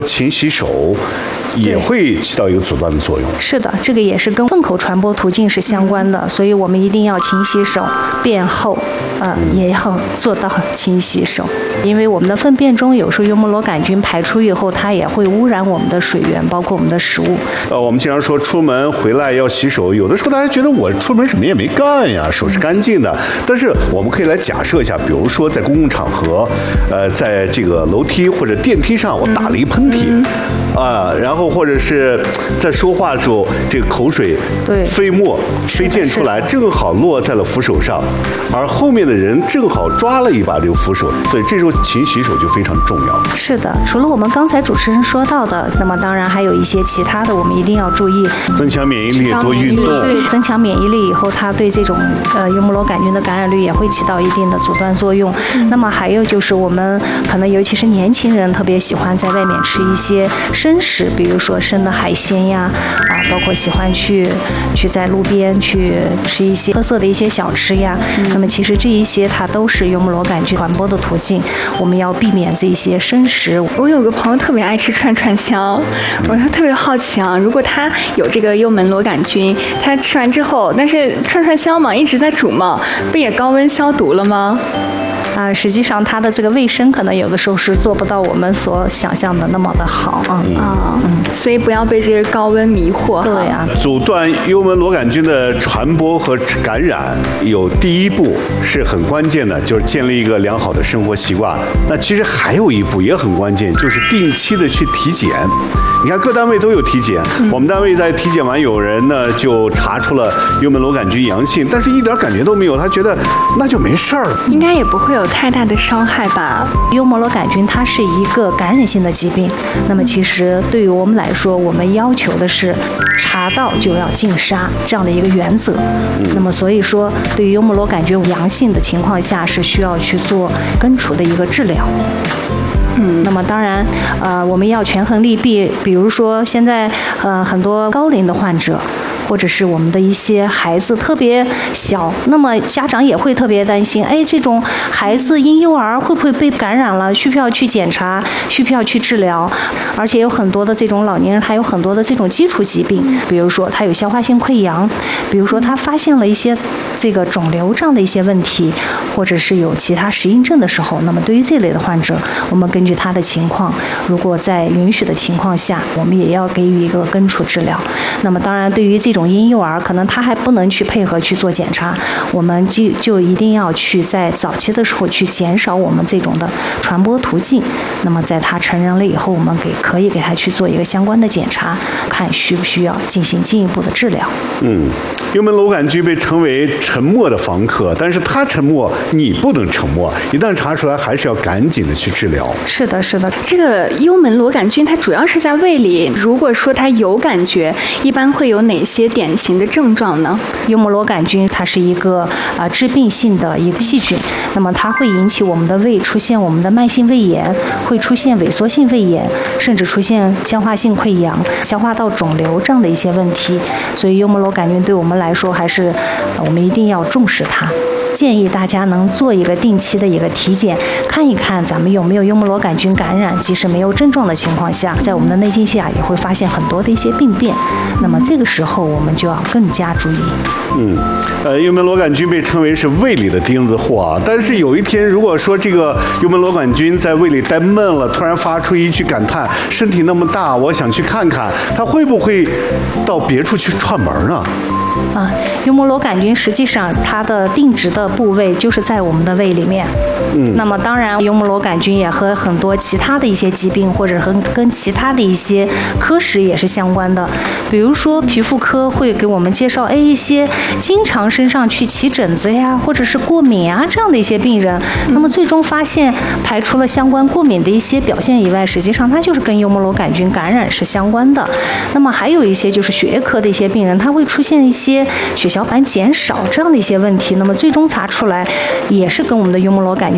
勤洗手也会起到一个阻断的作用。 是的，这个也是跟粪口传播途径是相关的，所以我们一定要勤洗手，便后，也要做到勤洗手，因为我们的粪便中有时候幽门螺杆菌排出以后，它也会污染我们的水源，包括我们的食物。 我们经常说出门回来要洗手，有的时候大家觉得我出门什么也没干呀，手是干净的。但是我们可以来假设一下，比如说在公共场合，在这个楼梯或者电梯上，我打了一喷嚏，然后或者是在说话的时候，这个口水飞沫飞溅出来，正好落在了扶手上，而后面的人正好抓了一把这个扶手，所以这时候勤洗手就非常重要。 是的，除了我们刚才主持人说到的，那么当然还有一些其他的，我们一定要注意， 增强免疫力，多运动。 对，增强免疫力以后，它对这种幽门螺杆菌的感染率也会起到一定的阻断作用。那么还有就是我们可能尤其是年轻人特别喜欢在外面吃一些生食，比如说生的海鲜呀，包括喜欢去在路边去吃一些特色的一些小吃呀。那么其实这一些它都是幽门螺杆菌传播的途径，我们要避免这些生食。 我有个朋友特别爱吃串串香，我就特别好奇啊，如果他有这个幽门螺杆菌，他吃完之后，但是串串香嘛一直在煮嘛，不也高温消毒了吗？ 实际上它的这个卫生可能有的时候是做不到我们所想象的那么的好所以不要被这个高温迷惑。 对呀， 阻断幽门螺杆菌的传播和感染，有第一步是很关键的，就是建立一个良好的生活习惯。那其实还有一步也很关键，就是定期的去体检。你看各单位都有体检，我们单位在体检完，有人呢就查出了幽门螺杆菌阳性，但是一点感觉都没有，他觉得那就没事儿了， 应该也不会有太大的伤害吧？ 幽门螺杆菌它是一个感染性的疾病，那么其实对于我们来说，我们要求的是查到就要尽杀这样的一个原则。那么所以说，对于幽门螺杆菌阳性的情况下，是需要去做根除的一个治疗。那么当然，我们要权衡利弊。比如说，现在很多高龄的患者，或者是我们的一些孩子特别小，那么家长也会特别担心，这种孩子婴幼儿会不会被感染了？需不需要去检查？需不需要去治疗？而且有很多的这种老年人，他有很多的这种基础疾病，比如说他有消化性溃疡，比如说他发现了一些这个肿瘤这样的一些问题，或者是有其他适应症的时候，那么对于这类的患者，我们根据他的情况，如果在允许的情况下，我们也要给予一个根除治疗。那么当然，对于这种婴幼儿，可能他还不能去配合去做检查，我们就一定要去在早期的时候去减少我们这种的传播途径。那么在他成人了以后，我们可以给他去做一个相关的检查，看需不需要进行进一步的治疗。 幽门螺杆菌被称为沉默的房客，但是他沉默，你不能沉默，一旦查出来，还是要赶紧的去治疗。 是的，是的。 这个幽门螺杆菌它主要是在胃里，如果说它有感觉，一般会有哪些典型的症状呢？ 幽门螺杆菌它是一个致病性的一个细菌，那么它会引起我们的胃出现我们的慢性胃炎，会出现萎缩性胃炎，甚至出现消化性溃疡、消化道肿瘤这样的一些问题。所以幽门螺杆菌对我们来说，还是我们一定要重视它。建议大家能做一个定期的一个体检，看一看咱们有没有幽门螺杆菌感染。即使没有症状的情况下，在我们的内镜下也会发现很多的一些病变。那么这个时候我们就要更加注意。 幽门螺杆菌被称为是胃里的钉子户啊。但是有一天，如果说这个幽门螺杆菌在胃里待闷了，突然发出一句感叹：“身体那么大，我想去看看。”它会不会到别处去串门呢？ 幽门螺杆菌实际上它的定植的部位就是在我们的胃里面。那么当然，幽门螺杆菌也和很多其他的一些疾病，或者跟其他的一些科室也是相关的。比如说皮肤科会给我们介绍，一些经常身上去起疹子呀，或者是过敏啊这样的一些病人，那么最终发现排除了相关过敏的一些表现以外，实际上它就是跟幽门螺杆菌感染是相关的。那么还有一些就是血液科的一些病人，他会出现一些血小板减少这样的一些问题，那么最终查出来也是跟我们的幽门螺杆菌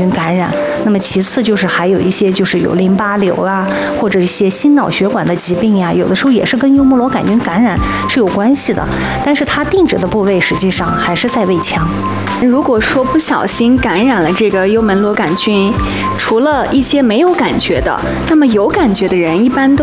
菌感染。那么其次就是还有一些就是有淋巴瘤啊，或者一些心脑血管的疾病呀，有的时候也是跟幽门螺杆菌感染是有关系的，但是它定植的部位实际上还是在胃腔。 如果说不小心感染了这个幽门螺杆菌，除了一些没有感觉的，那么有感觉的人一般都